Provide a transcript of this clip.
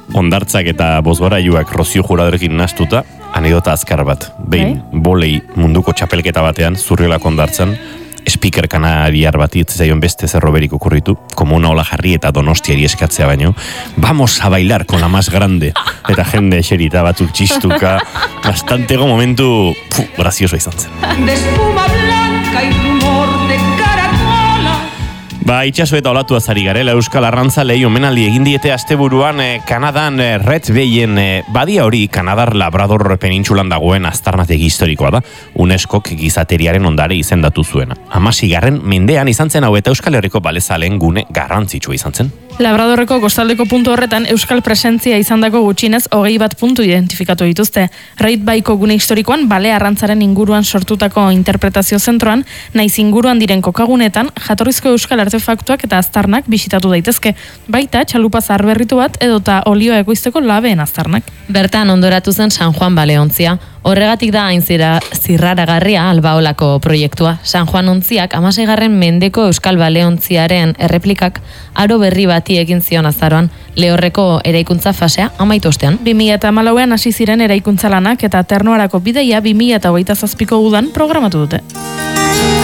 Hondartzak eta bozgorailuak Rozio Juradorekin nastuta, anedota azkar bat. Behin, bolei munduko txapelketa batean, Zurriolako Hondartzan, speaker kanadiar bati zaion beste zerroberik okurritu, komuna hola jarri eta Donostiari eskatzea baino, vamos a bailar con la más grande. Eta jende eserita batzuk txistuka, bastantego momentu grazioso izan zen. De espuma blanca y rumor de caracola. Itxaso eta olatu azari garela Euskal Arrantzalei omenaldi egin diete asteburuan Kanadan Red Bayen badia hori Kanadar Labrador penintsulan dagoen aztarnategi historikoa da, UNESCOk gizateriaren ondare izendatu zuena. 16. mendean izan zen hau eta Euskal Herriko balezaleen gune garrantzitsua izan zen. Labradorreko kostaldeko puntu horretan euskal presentzia izandako gutxinez 21 puntu identifikatu dituzte. Red Bayko gune historikoan bale arrantzaren inguruan sortutako interpretazio zentroan, naiz inguruan diren kokagunetan jatorrizko euskal artefaktuak eta aztarnak bisitatu daitezke, baita txalupa zaharberritu bat edota olioa ekoizteko labeen aztarnak. Bertan ondoratu zen San Juan baleontzia. Horregatik da hain zirraragarria Albaolako proiektua. San Juan ontziak 16. mendeko euskal baleontziaren erreplikak aro berri bati egin zion azaroan, lehorreko eraikuntza fasea amaitu ostean. 2014an hasi ziren eraikuntza lanak eta Ternoarako bidaia 2027ko udan programatu dute.